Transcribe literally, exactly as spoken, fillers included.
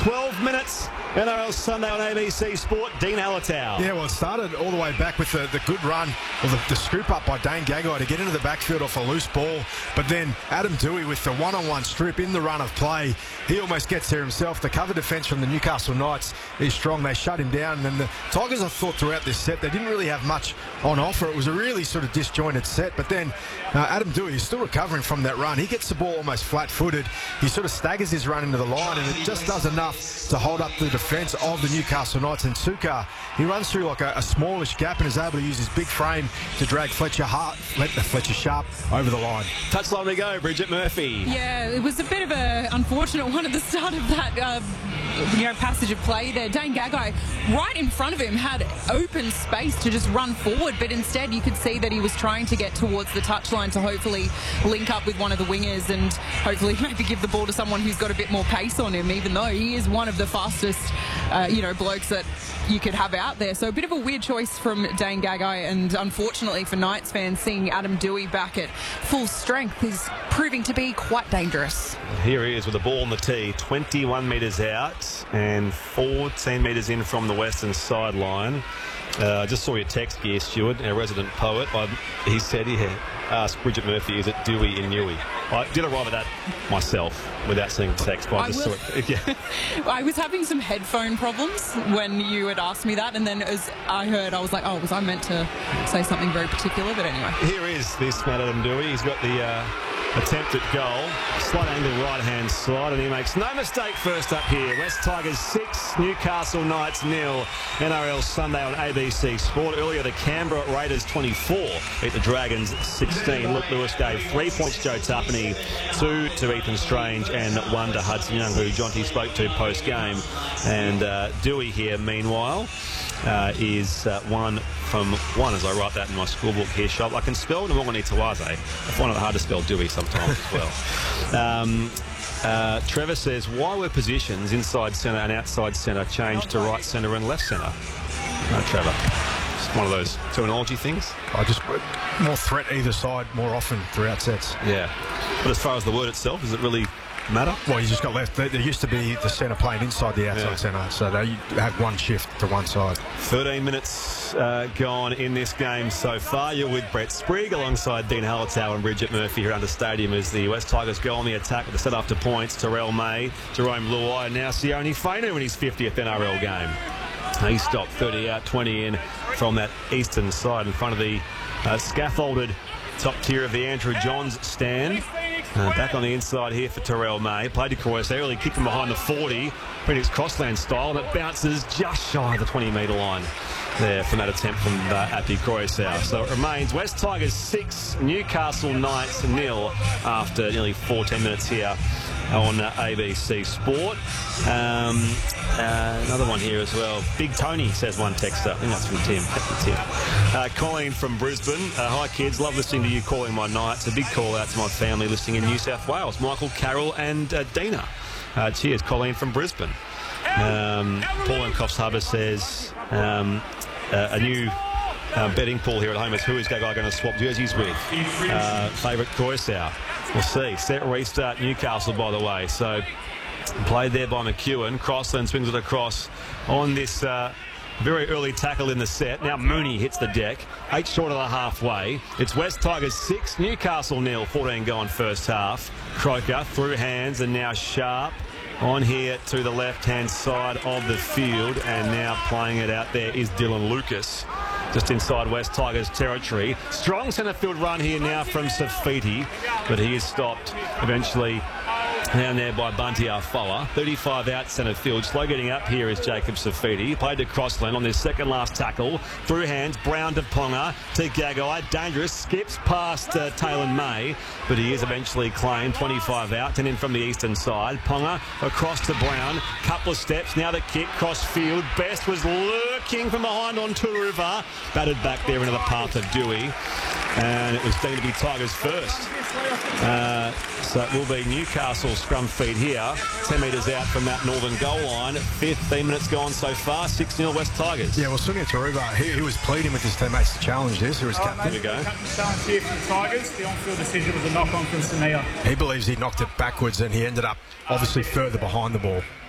twelve minutes, N R L Sunday on A B C Sport. Dean Hallertau. Yeah, well, it started all the way back with the, the good run, or the, the scoop up by Dane Gagai to get into the backfield off a loose ball. But then Adam Doueihi with the one-on-one strip in the run of play. He almost gets there himself. The cover defence from the Newcastle Knights is strong. They shut him down. And then the Tigers, I thought, throughout this set, they didn't really have much on offer. It was a really sort of disjointed set. But then uh, Adam Doueihi is still recovering from that run. He gets the ball almost flat-footed. He sort of staggers his run into the line, and it just does enough to hold up the defence of the Newcastle Knights. And Sukkar, he runs through like a, a smallish gap and is able to use his big frame to drag Fletcher Hart, Fletcher Sharp over the line. Touchline we go, Bridget Murphy. Yeah, it was a bit of an unfortunate one at the start of that uh, you know, passage of play there. Dane Gagai, right in front of him, had open space to just run forward, but instead you could see that he was trying to get towards the touchline to hopefully link up with one of the wingers and hopefully maybe give the ball to someone who's got a bit more pace on him, even though he is one of the fastest, uh, you know, blokes that you could have out there. So a bit of a weird choice from Dane Gagai, and unfortunately for Knights fans, seeing Adam Doueihi back at full strength is proving to be quite dangerous. Here he is with the ball on the tee, twenty-one metres out and fourteen metres in from the western sideline. I uh, just saw your text here, Stuart, our resident poet. I, he said he had asked Bridget Murphy, is it Doueihi in Newey? I did arrive at that myself without seeing the text, but I, I just will, saw it. Yeah. I was having some headphone problems when you had asked me that, and then as I heard, I was like, oh, was I meant to say something very particular? But anyway. Here is this man, Adam Doueihi. He's got the uh, attempt at goal. Slight angle right-hand side, and he makes no mistake first up here. West Tigers six, Newcastle Knights nil. N R L Sunday on A B C Sport. Earlier, the Canberra Raiders twenty-four beat the Dragons sixteen. Luke Lewis gave three points to Joe Tuppeny, two to Ethan Strange, and one to Hudson Young, who Jonty spoke to post-game. And uh, Doueihi here, meanwhile, uh, is uh, one from one, as I write that in my school book here, shop. I can spell Nwangani Tawaze. I find it hard to spell Doueihi sometimes as well. Um, uh, Trevor says, why were positions inside centre and outside centre changed to right centre and left centre? No, Trevor. Just one of those terminology things. I just more threat either side more often throughout sets. Yeah. But as far as the word itself, does it really matter? Well, you just got left. There used to be the centre playing inside the outside yeah. centre, so they had one shift to one side. thirteen minutes uh, gone in this game so far. You're with Brett Sprigg alongside Dean Hallertau and Bridget Murphy here under stadium as the West Tigers go on the attack with the set after points. Terrell May, Jerome Luai, and now Sione Fainu in his fiftieth N R L game. He stopped thirty out, twenty in from that eastern side in front of the uh, scaffolded top tier of the Andrew Johns stand. Uh, back on the inside here for Terrell May. Played to Cross, early kick from behind the forty. Phoenix Crossland style, and it bounces just shy of the twenty metre line there from that attempt from uh, Api Croissau. So it remains West Tigers six, Newcastle Knights nil after nearly fourteen minutes here on uh, A B C Sport. Um, uh, another one here as well. Big Tony, says one texter. I think that's from Tim. Tim. Uh, Colleen from Brisbane. Uh, Hi kids, love listening to you calling my nights. A big call out to my family listening in New South Wales. Michael, Carol and uh, Dina. Uh, cheers, Colleen from Brisbane. Um, Paul and Coffs Harbour says um, uh, a new uh, betting pool here at home is who is Gagai going to swap jerseys with? Uh, favourite Croissau. We'll see. Set restart Newcastle, by the way. So played there by McEwen. Crossland swings it across on this uh, very early tackle in the set. Now Mooney hits the deck. Eight short of the halfway. It's West Tigers six, Newcastle nil. fourteen going first half. Croker through hands, and now Sharp on here to the left-hand side of the field, and now playing it out there is Dylan Lucas, just inside West Tigers territory. Strong centre field run here now from Safiti, but he is stopped eventually down there by Bunty Afoa. thirty-five out centre field. Slow getting up here is Jacob Safiti. Played to Crossland on this second last tackle. Through hands, Brown to Ponga to Gagai. Dangerous. Skips past uh, Taylor May, but he is eventually claimed. twenty-five out. And in from the eastern side. Ponga across to Brown. Couple of steps. Now the kick. Cross field. Best was lurking from behind on Turuva. Batted back there into the path of Doueihi. And it was going to be Tigers first. Uh, so it will be Newcastle scrum feed here. ten metres out from that northern goal line. fifteen minutes gone so far. six nil West Tigers. Yeah, well, Sunia Turuva, he, he was pleading with his teammates to challenge this. He was captain. Here we go. Captain challenge here for the Tigers. The on-field decision was a knock-on from Samia. He believes he knocked it backwards, and he ended up obviously further behind the ball.